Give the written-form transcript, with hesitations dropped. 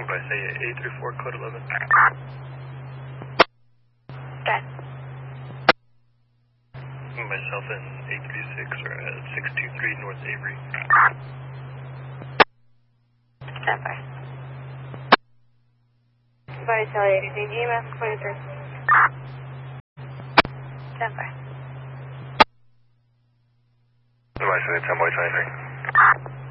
by say 834 code 11. Okay. Myself and 836 are at 623 North Avery. Stand by. By Charlie 18, EMS 23. Stand by. By 10 by 23.